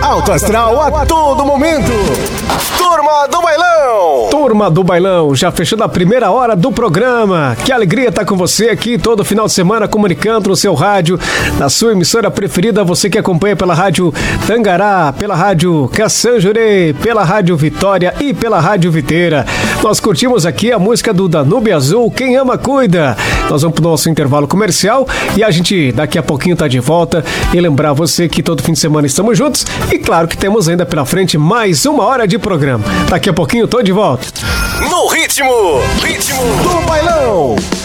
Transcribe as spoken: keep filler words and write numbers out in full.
Alto astral a todo momento. Turma do Bailão. Turma do Bailão, já fechando a primeira hora do programa. Que alegria estar com você aqui todo final de semana comunicando no seu rádio, na sua emissora preferida, você que acompanha pela rádio Tangará, pela rádio Caçanjurê, pela rádio Vitória e pela rádio Viteira. Nós curtimos aqui a música do Danúbio Azul, Quem Ama Cuida. Nós vamos pro nosso intervalo comercial e a gente daqui a pouquinho tá de volta e lembrar você que todo fim de semana estamos juntos e claro que temos ainda pela frente mais uma hora de programa. Daqui a pouquinho tô de volta. No ritmo, ritmo do bailão.